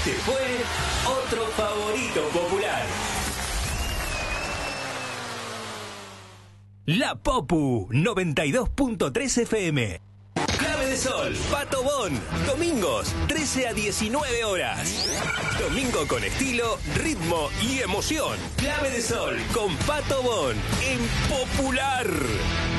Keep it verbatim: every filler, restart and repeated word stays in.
Este fue otro favorito popular. La Popu noventa y dos punto tres F M. Clave de Sol, Pato Bon, domingos, trece a diecinueve horas. Domingo con estilo, ritmo y emoción. Clave de Sol con Pato Bon en Popular.